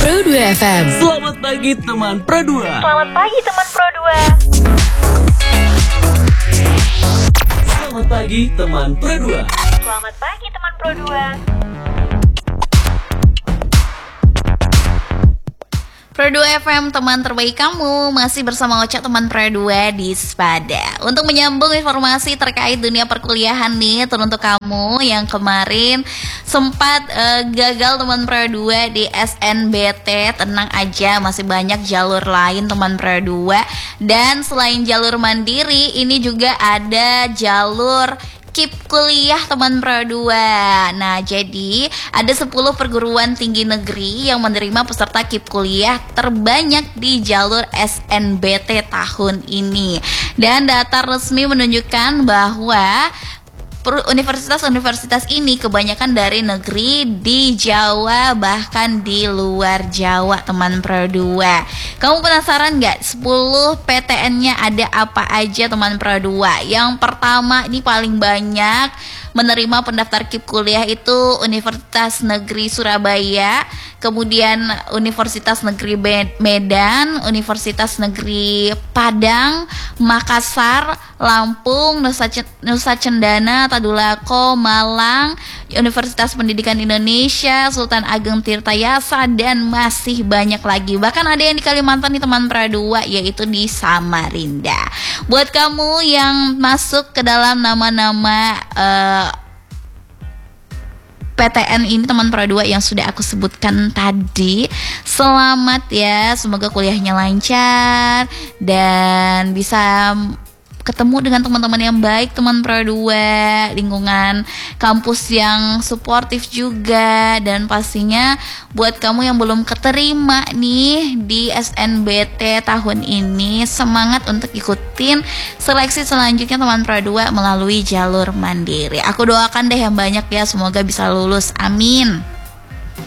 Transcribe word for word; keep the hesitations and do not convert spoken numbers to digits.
Pro dua F M. Selamat pagi teman Pro dua. Selamat pagi teman Pro dua. Selamat pagi teman Pro dua. Selamat pagi teman Pro dua. Pro dua F M, teman terbaik kamu, masih bersama Ocha teman Pro dua di Spada. Untuk menyambung informasi terkait dunia perkuliahan nih, teruntuk kamu yang kemarin sempat uh, gagal teman Pro dua di S N B T, tenang aja, masih banyak jalur lain teman Pro dua. Dan selain jalur mandiri, ini juga ada jalur K I P kuliah teman Pro dua. Nah, jadi ada sepuluh perguruan tinggi negeri yang menerima peserta K I P kuliah terbanyak di jalur S N B T tahun ini. Dan data resmi menunjukkan bahwa universitas-universitas ini kebanyakan dari negeri di Jawa, bahkan di luar Jawa teman Pro dua. Kamu penasaran gak sepuluh P T N-nya ada apa aja teman Pro dua? Yang pertama, ini paling banyak menerima pendaftar K I P kuliah itu Universitas Negeri Surabaya, kemudian Universitas Negeri Medan, Universitas Negeri Padang, Makassar, Lampung, Nusa, Nusa Cendana, Tadulako, Malang, Universitas Pendidikan Indonesia, Sultan Ageng Tirtayasa, dan masih banyak lagi. Bahkan ada yang di Kalimantan nih teman Pro dua, yaitu di Samarinda. Buat kamu yang masuk ke dalam nama-nama uh, P T N ini teman Pro dua yang sudah aku sebutkan tadi, selamat ya, semoga kuliahnya lancar dan bisa ketemu dengan teman-teman yang baik teman Pro dua, lingkungan kampus yang suportif juga, dan pastinya buat kamu yang belum keterima nih di S N B T tahun ini, semangat untuk ikutin seleksi selanjutnya teman Pro dua melalui jalur mandiri. Aku doakan deh yang banyak ya, semoga bisa lulus, amin.